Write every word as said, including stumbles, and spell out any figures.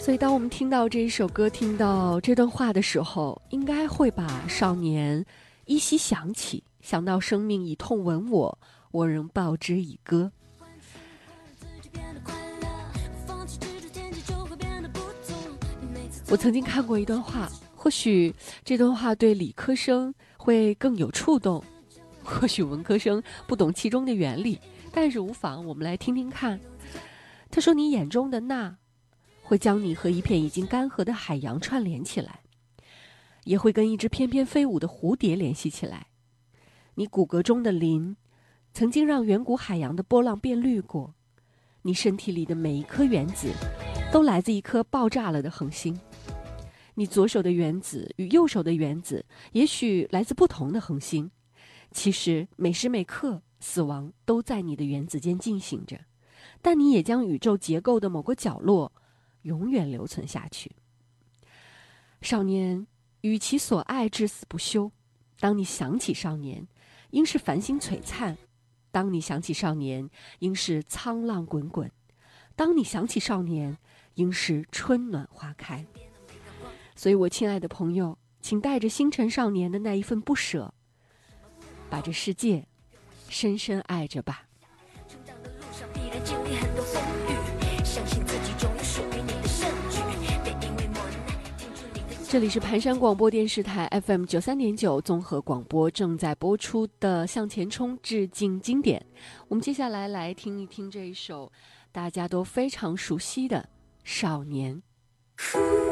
所以当我们听到这一首歌，听到这段话的时候，应该会把少年依稀想起，想到生命以痛吻我，我仍报之以歌。我曾经看过一段话，或许这段话对理科生会更有触动，或许文科生不懂其中的原理，但是无妨，我们来听听看。他说，你眼中的那会将你和一片已经干涸的海洋串联起来，也会跟一只翩翩飞舞的蝴蝶联系起来。你骨骼中的磷曾经让远古海洋的波浪变绿过，你身体里的每一颗原子都来自一颗爆炸了的恒星，你左手的原子与右手的原子也许来自不同的恒星，其实每时每刻死亡都在你的原子间进行着，但你也将宇宙结构的某个角落永远留存下去。少年，与其所爱至死不休，当你想起少年，应是繁星璀璨；当你想起少年，应是沧浪滚滚；当你想起少年，应是春暖花开。所以我亲爱的朋友，请带着星辰少年的那一份不舍，把这世界深深爱着吧。这里是盘山广播电视台 F M 九三点九综合广播正在播出的向前冲致敬经典。我们接下来来听一听这一首大家都非常熟悉的《少年》。